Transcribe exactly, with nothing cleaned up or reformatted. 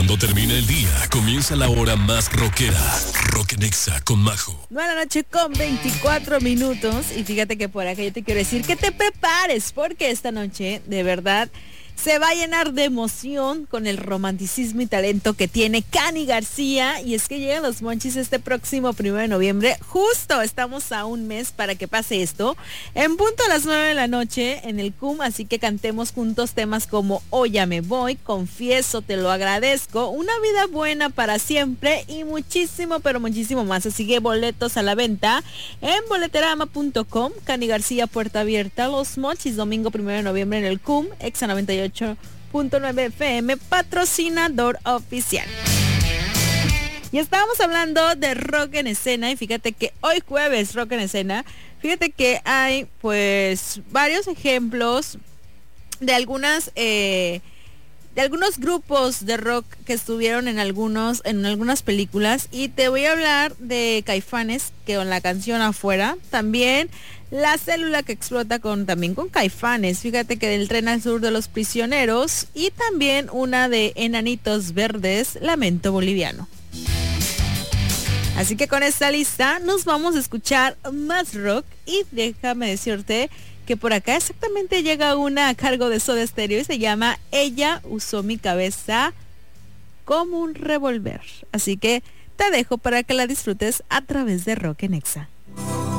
Cuando termina el día, comienza la hora más rockera. Rock en Exa con Majo. Buenas noches con veinticuatro minutos. Y fíjate que por acá yo te quiero decir que te prepares, porque esta noche, de verdad, se va a llenar de emoción con el romanticismo y talento que tiene Cani García. Y es que llegan los Monchis este próximo primero de noviembre. Justo estamos a un mes para que pase esto. En punto a las nueve de la noche en el C U M. Así que cantemos juntos temas como Hoy ya me voy, Confieso, Te lo agradezco, Una vida buena para siempre y muchísimo, pero muchísimo más. Así que boletos a la venta en boleterama punto com. Cani García, puerta abierta. Los Monchis, domingo primero de noviembre en el C U M. Exa noventa y ocho punto nueve F M, patrocinador oficial. Y estábamos hablando de rock en escena, y fíjate que hoy jueves rock en escena, fíjate que hay pues varios ejemplos de algunas eh, de algunos grupos de rock que estuvieron en algunos en algunas películas, y te voy a hablar de Caifanes, que con la canción Afuera, también La Célula que explota con también con Caifanes, fíjate que del Tren al Sur de los Prisioneros, y también una de Enanitos Verdes, Lamento Boliviano. Así que con esta lista nos vamos a escuchar más rock, y déjame decirte que por acá exactamente llega una a cargo de Soda Stereo y se llama Ella usó mi cabeza como un revólver. Así que te dejo para que la disfrutes a través de Rock en Exa.